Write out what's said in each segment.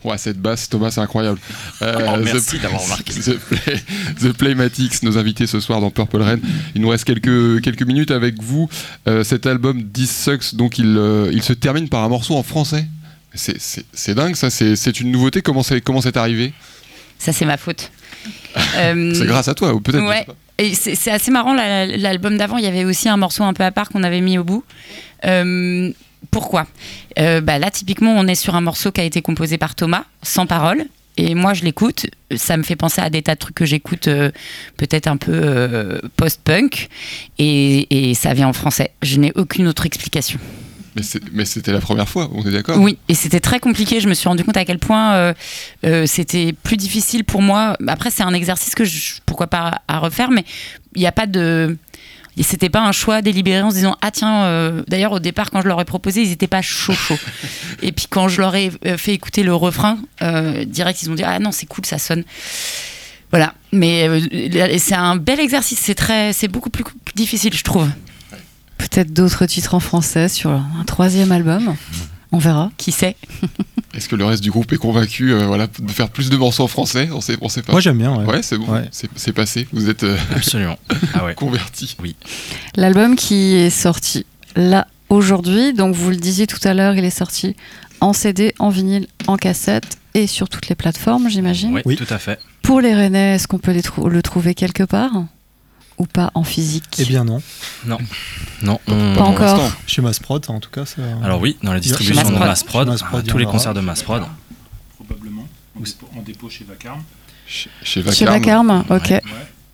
Ouais, cette basse, Thomas, c'est incroyable. Merci d'avoir remarqué. The Playmatics, nos invités ce soir dans Purple Rain. Il nous reste quelques minutes avec vous. Cet album This Sucks, donc il se termine par un morceau en français. C'est dingue, ça. C'est une nouveauté. Comment c'est arrivé ? Ça, c'est ma faute. C'est grâce à toi, ou peut-être. Ouais. Et c'est assez marrant, l'album d'avant, il y avait aussi un morceau un peu à part qu'on avait mis au bout. Pourquoi ? Là, typiquement, on est sur un morceau qui a été composé par Thomas, sans parole. Et moi, je l'écoute. Ça me fait penser à des tas de trucs que j'écoute, peut-être un peu post-punk. Et ça vient en français. Je n'ai aucune autre explication. Mais c'était la première fois, on est d'accord ? Oui, et c'était très compliqué. Je me suis rendu compte à quel point c'était plus difficile pour moi. Après, c'est un exercice que pourquoi pas à refaire, mais il n'y a pas de... C'était pas un choix délibéré en se disant ah tiens, d'ailleurs au départ quand je leur ai proposé ils étaient pas chauds. Et puis quand je leur ai fait écouter le refrain direct ils ont dit ah non c'est cool ça sonne. Voilà, mais c'est un bel exercice, c'est beaucoup plus difficile je trouve. Peut-être d'autres titres en français sur un 3e album. On verra. Qui sait. Est-ce que le reste du groupe est convaincu de faire plus de morceaux en français ? On sait pas. Moi j'aime bien. Ouais, c'est bon. Ouais. C'est passé. Vous êtes absolument convertis. Oui. L'album qui est sorti là aujourd'hui, donc vous le disiez tout à l'heure, il est sorti en CD, en vinyle, en cassette et sur toutes les plateformes, j'imagine. Oui, tout à fait. Pour les Rennais, est-ce qu'on peut le trouver quelque part ? Ou pas en physique ? Eh bien non. Non. Pas encore. Chez Massprod, en tout cas. Ça... Alors oui, dans la distribution de Massprod, tous les concerts de Massprod. Probablement. En dépôt chez Vacarme. Chez Vacarme. Chez Vacarme, ok. Ouais.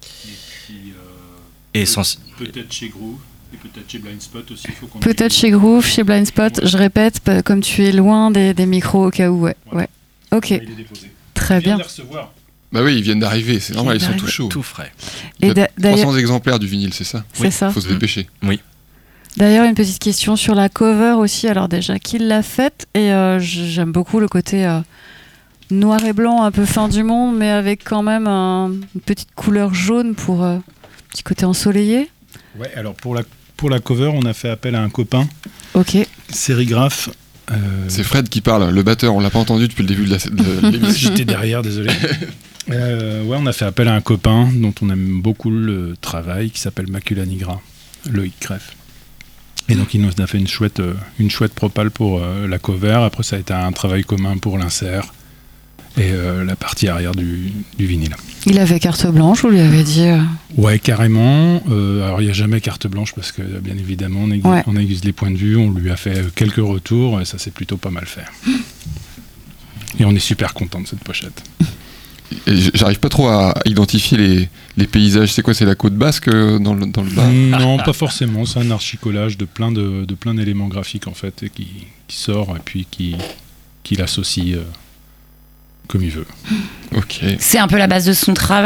Et puis, peut-être chez Groove et peut-être chez Blind Spot aussi. Peut-être chez Groove, chez Blind Spot. Je répète, comme tu es loin des micros au cas où. Ouais. Ok. Il est déposé. Très bien. Les recevoir. Bah oui, ils viennent d'arriver, c'est normal, ils sont tout chauds. Tout frais. Et 300 exemplaires du vinyle, c'est ça ? C'est ça. Faut se dépêcher. Oui. D'ailleurs, une petite question sur la cover aussi. Alors déjà, qui l'a faite ? Et j'aime beaucoup le côté noir et blanc, un peu fin du monde, mais avec quand même une petite couleur jaune pour un petit côté ensoleillé. Ouais, alors pour la cover, on a fait appel à un copain. Ok. Sérigraphe. C'est Fred qui parle, le batteur, on l'a pas entendu depuis le début de l'émission. J'étais derrière, désolé. On a fait appel à un copain dont on aime beaucoup le travail, qui s'appelle Macula Nigra, Loïc Creff. Et donc il nous a fait une chouette propale pour la cover. Après ça a été un travail commun pour l'insert et la partie arrière du vinyle. Il avait carte blanche, vous lui avez dit Ouais, carrément. Alors il n'y a jamais carte blanche parce que bien évidemment on aiguise les points de vue, on lui a fait quelques retours et ça s'est plutôt pas mal fait. Et on est super content de cette pochette. Et j'arrive pas trop à identifier les paysages. C'est quoi ? C'est la côte basque dans le bas ? Non, pas forcément. C'est un archicollage de plein d'éléments graphiques en fait et qui sort et puis qui l'associe comme il veut. Ok. C'est un peu la base de son travail.